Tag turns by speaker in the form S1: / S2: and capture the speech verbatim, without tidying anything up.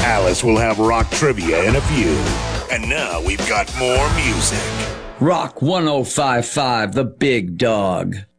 S1: Alice will have rock trivia in a few. And now we've got more music.
S2: Rock one oh five point five, the big dog.